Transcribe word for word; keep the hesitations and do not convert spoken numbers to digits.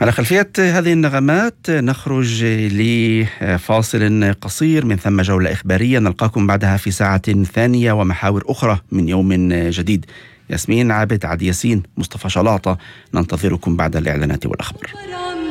على خلفية هذه النغمات نخرج لفاصل قصير، من ثم جولة إخبارية نلقاكم بعدها في ساعة ثانية ومحاور أخرى من يوم جديد. ياسمين عابد، عاد ياسين، مصطفى شلاطة، ننتظركم بعد الإعلانات والأخبار.